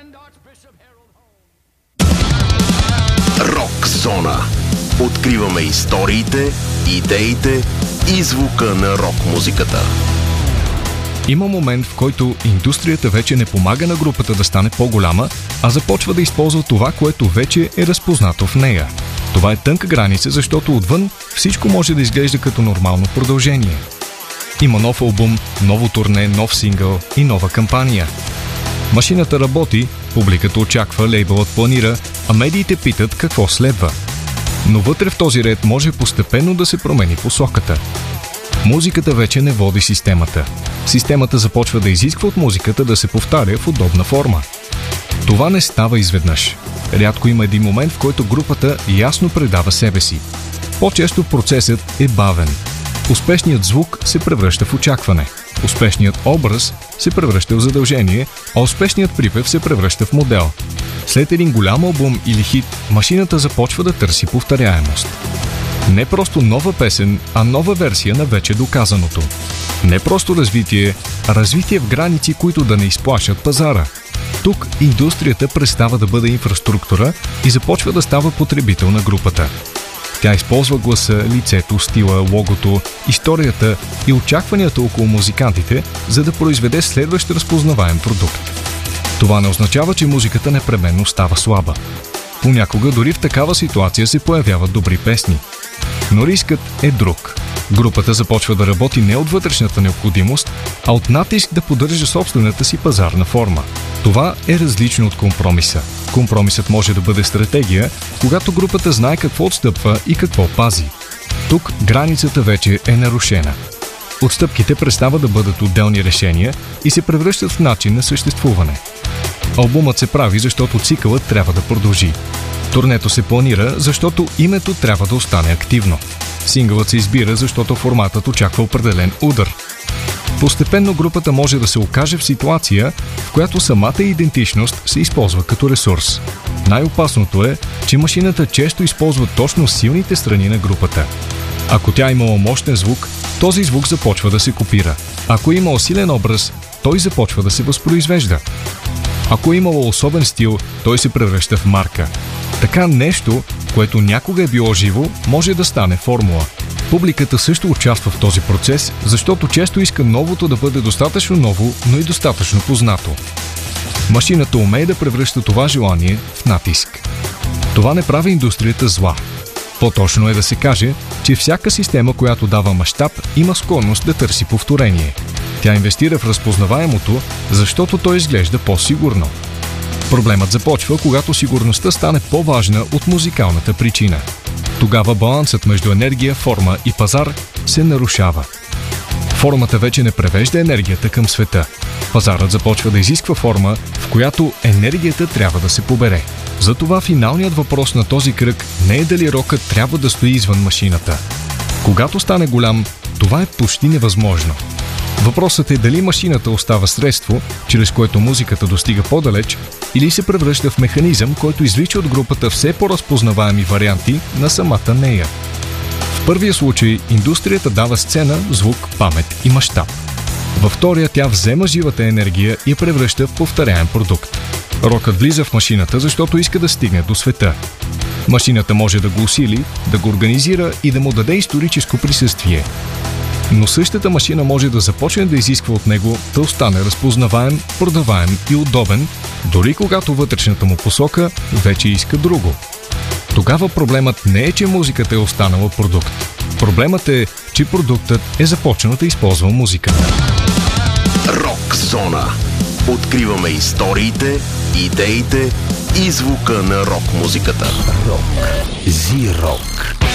Рок зона. Откриваме историите, идеите и звука на рок музиката. Има момент, в който индустрията вече не помага на групата да стане по-голяма, а започва да използва това, което вече е разпознато в нея. Това е тънка граница, защото отвън всичко може да изглежда като нормално продължение. Има нов албум, ново турне, нов сингъл и нова кампания. Машината работи, публиката очаква, лейбълът планира, а медиите питат какво следва. Но вътре в този ред може постепенно да се промени посоката. Музиката вече не води системата. Системата започва да изисква от музиката да се повтаря в удобна форма. Това не става изведнъж. Рядко има един момент, в който групата ясно предава себе си. По-често процесът е бавен. Успешният звук се превръща в очакване. Успешният образ се превръща в задължение, а успешният припев се превръща в модел. След един голям албум или хит, машината започва да търси повторяемост. Не просто нова песен, а нова версия на вече доказаното. Не просто развитие, а развитие в граници, които да не изплашат пазара. Тук индустрията престава да бъде инфраструктура и започва да става потребител на групата. Тя използва гласа, лицето, стила, логото, историята и очакванията около музикантите, за да произведе следващ разпознаваем продукт. Това не означава, че музиката непременно става слаба. Понякога дори в такава ситуация се появяват добри песни. Но рискът е друг. Групата започва да работи не от вътрешната необходимост, а от натиск да поддържа собствената си пазарна форма. Това е различно от компромиса. Компромисът може да бъде стратегия, когато групата знае какво отстъпва и какво пази. Тук границата вече е нарушена. Отстъпките престават да бъдат отделни решения и се превръщат в начин на съществуване. Албумът се прави, защото цикълът трябва да продължи. Турнето се планира, защото името трябва да остане активно. Сингълът се избира, защото форматът очаква определен удар. Постепенно групата може да се окаже в ситуация, в която самата идентичност се използва като ресурс. Най-опасното е, че машината често използва точно силните страни на групата. Ако тя имала мощен звук, този звук започва да се копира. Ако е имал силен образ, той започва да се възпроизвежда. Ако е имало особен стил, той се превръща в марка. Така нещо, което някога е било живо, може да стане формула. Публиката също участва в този процес, защото често иска новото да бъде достатъчно ново, но и достатъчно познато. Машината умее да превръща това желание в натиск. Това не прави индустрията зла. По-точно е да се каже, че всяка система, която дава мащаб, има склонност да търси повторение. Тя инвестира в разпознаваемото, защото то изглежда по-сигурно. Проблемът започва, когато сигурността стане по-важна от музикалната причина. Тогава балансът между енергия, форма и пазар се нарушава. Формата вече не превежда енергията към света. Пазарът започва да изисква форма, в която енергията трябва да се побере. Затова финалният въпрос на този кръг не е дали рокът трябва да стои извън машината. Когато стане голям, това е почти невъзможно. Въпросът е дали машината остава средство, чрез което музиката достига по-далеч, или се превръща в механизъм, който извлича от групата все по-разпознаваеми варианти на самата нея. В първия случай индустрията дава сцена, звук, памет и мащаб. Във втория тя взема живата енергия и я превръща в повторяем продукт. Рокът влиза в машината, защото иска да стигне до света. Машината може да го усили, да го организира и да му даде историческо присъствие. Но същата машина може да започне да изисква от него да остане разпознаваем, продаваем и удобен, дори когато вътрешната му посока вече иска друго. Тогава проблемът не е, че музиката е останала продукт. Проблемът е, че продуктът е започнал да използва музиката. Рок зона. Откриваме историите, идеите и звука на рок музиката. Рок. Зи-рок.